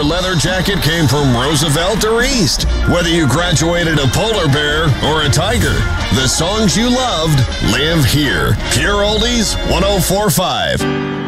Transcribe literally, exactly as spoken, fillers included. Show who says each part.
Speaker 1: leather jacket came from Roosevelt or East. Whether you graduated a polar bear or a tiger, the songs you loved live here. Pure Oldies one oh four point five.